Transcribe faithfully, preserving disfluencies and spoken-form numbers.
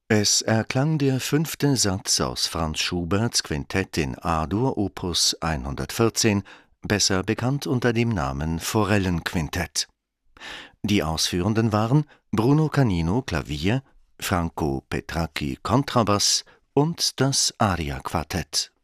Es erklang der fünfte Satz aus Franz Schuberts Quintett in A-Dur Opus hundertvierzehn, besser bekannt unter dem Namen Forellenquintett. Die Ausführenden waren Bruno Canino Klavier, Franco Petracchi Kontrabass und das Aria-Quartett.